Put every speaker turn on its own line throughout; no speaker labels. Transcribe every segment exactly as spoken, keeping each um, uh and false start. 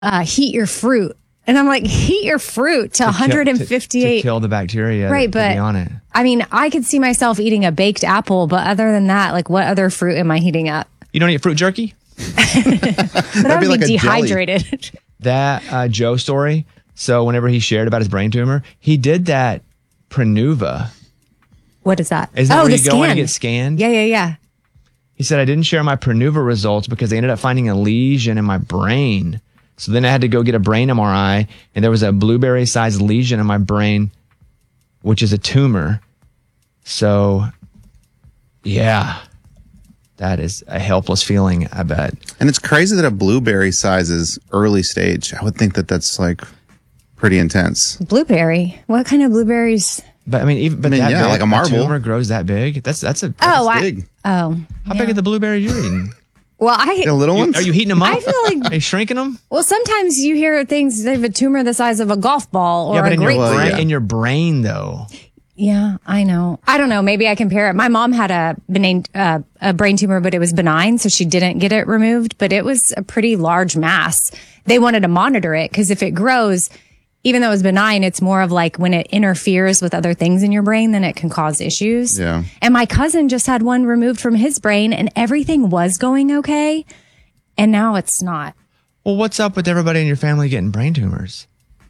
uh, heat your fruit. And I'm like, heat your fruit to, to one hundred fifty-eight.
To, to kill the bacteria.
Right,
to,
but
to be on it.
I mean, I could see myself eating a baked apple, but other than that, like what other fruit am I heating up?
You don't eat fruit jerky?
But I would be, like be dehydrated.
That uh, Joe story. So whenever he shared about his brain tumor, he did that Prenuva.
What is that?
Isn't that
oh,
where
the
you go in
scan.
and get scanned?
Yeah, yeah, yeah.
He said, I didn't share my Prenuva results because they ended up finding a lesion in my brain. So then I had to go get a brain M R I, and there was a blueberry-sized lesion in my brain, which is a tumor. So, yeah, that is a helpless feeling, I bet.
And it's crazy that a blueberry size is early stage. I would think that that's like pretty intense.
Blueberry? What kind of blueberries?
But I mean, even but
I mean,
that
yeah,
big,
like a marble.
tumor grows that big. That's that's a that's
Oh,
big.
I, oh.
How
yeah.
big are the blueberries you're eating?
Well, I
The little
You-
ones?
are you heating them up?
I feel like-
are you shrinking them?
well, sometimes you hear things they have a tumor the size of a golf ball or
yeah, but
a
in your,
grapefruit.
brain,
yeah.
in your brain, though.
Yeah, I know. I don't know. Maybe I compare it. My mom had a benign, uh, a brain tumor, but it was benign, so she didn't get it removed. But it was a pretty large mass. They wanted to monitor it because if it grows, even though it was benign, it's more of like when it interferes with other things in your brain, then it can cause issues.
Yeah.
And my cousin just had one removed from his brain, and everything was going okay, and now it's not.
Well, what's up with everybody in your family getting brain tumors?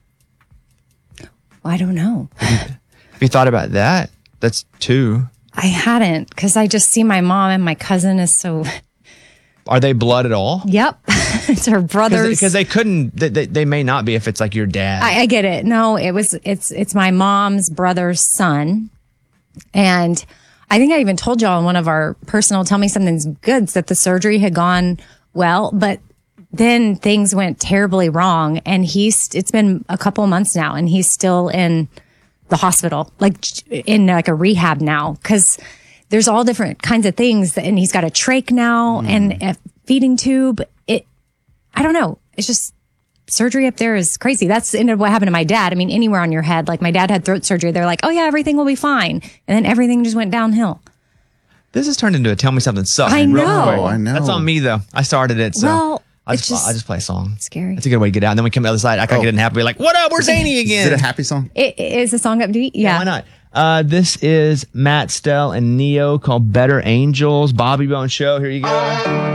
I don't know.
Have you thought about that? That's two.
I hadn't because I just see my mom and my cousin is so.
Are they blood at all?
Yep, it's her brother's.
Because they couldn't. They, they, they may not be if it's like your dad.
I, I get it. No, it was. It's it's my mom's brother's son, and I think I even told y'all in one of our personal "Tell Me Something's Goods" that the surgery had gone well, but then things went terribly wrong, and he's. It's been a couple of months now, and he's still in the hospital, like in like a rehab now, because there's all different kinds of things, and he's got a trach now mm. and a feeding tube. It, I don't know. It's just surgery up there is crazy. That's ended what happened to my dad. I mean, anywhere on your head, like my dad had throat surgery. They're like, oh yeah, everything will be fine, and then everything just went downhill.
This has turned into a Tell Me Something Sucks.
I
real
know.
quick.
I know.
That's on me though. I started it, so
Well,
I
it's
just,
just
I just play a song.
scary.
It's a good way to get out. And then we come to the other side. I can't
Oh.
get in happy. Be like, what up? Where's Amy again?
Is it a happy song?
It is a song upbeat. Yeah.
Yeah, why not? Uh, this is Matt Stell and Neo called Better Angels. Bobby Bone Show. Here you go.